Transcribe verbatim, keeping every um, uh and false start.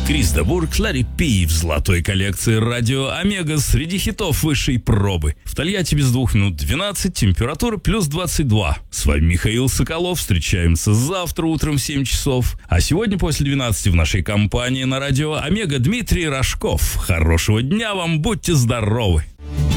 Крис де Бургh, Ларри Пи в золотой коллекции радио Омега среди хитов высшей пробы. В Тольятти без двух минут двенадцать, температура плюс двадцать два. С вами Михаил Соколов, встречаемся завтра утром в семь часов. А сегодня после двенадцати в нашей компании на радио Омега Дмитрий Рожков. Хорошего дня вам, будьте здоровы!